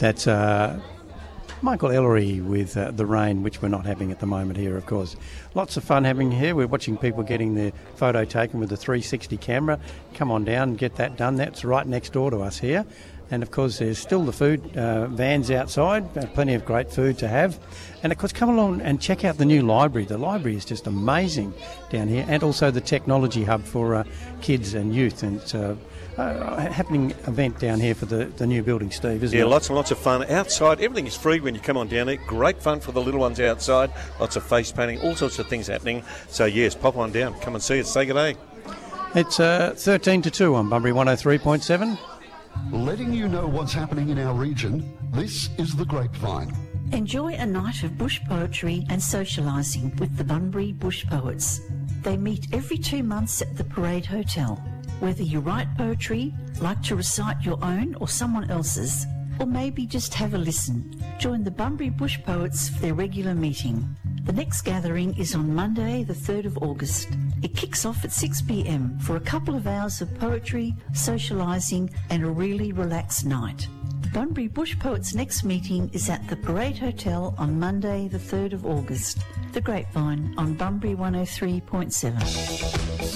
That's Michael Ellery with The Rain, which we're not having at the moment here, of course. Lots of fun having here. We're watching people getting their photo taken with the 360 camera. Come on down and get that done. That's right next door to us here. And, of course, there's still the food vans outside, plenty of great food to have. And, of course, come along and check out the new library. The library is just amazing down here, and also the technology hub for kids and youth. And it's a happening event down here for the new building, Steve, isn't it? Yeah, lots and lots of fun. Outside, everything is free when you come on down there. Great fun for the little ones outside. Lots of face painting, all sorts of things happening. So, yes, pop on down. Come and see us. Say good day. It's 13 to 2 on Bunbury 103.7. Letting you know what's happening in our region, this is The Grapevine. Enjoy a night of bush poetry and socialising with the Bunbury Bush Poets. They meet every 2 months at the Parade Hotel. Whether you write poetry, like to recite your own or someone else's, or maybe just have a listen, join the Bunbury Bush Poets for their regular meeting. The next gathering is on Monday, the 3rd of August. It kicks off at 6 p.m. for a couple of hours of poetry, socialising and a really relaxed night. Bunbury Bush Poets' next meeting is at the Parade Hotel on Monday, the 3rd of August. The Grapevine on Bunbury 103.7.